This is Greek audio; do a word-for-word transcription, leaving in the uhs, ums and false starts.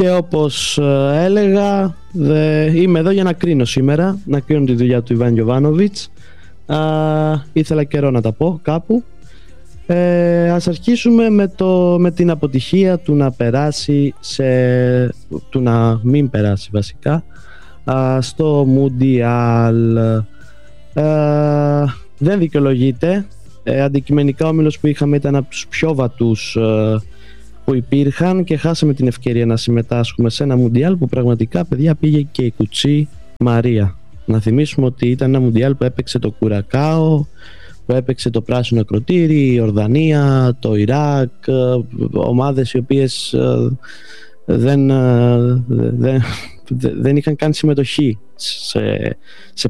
Και όπως ε, έλεγα, δε, είμαι εδώ για να κρίνω σήμερα, να κρίνω τη δουλειά του Ιβάν Γιοβάνοβιτς. Ήθελα καιρό να τα πω κάπου. Ε, ας αρχίσουμε με, το, με την αποτυχία του να περάσει σε, του να μην περάσει βασικά α, στο Μουντιάλ. Ε, δεν δικαιολογείται. Ε, αντικειμενικά ο όμιλος που είχαμε ήταν από τους πιο βατούς ε, που υπήρχαν και χάσαμε την ευκαιρία να συμμετάσχουμε σε ένα Μουντιάλ που πραγματικά, παιδιά, πήγε και η κουτσή Μαρία. Να θυμίσουμε ότι ήταν ένα Μουντιάλ που έπαιξε το Κουρακάο, που έπαιξε το Πράσινο Ακροτήρι, η Ορδανία, το Ιράκ, ομάδες οι οποίες δεν, δεν, δεν είχαν καν συμμετοχή σε, σε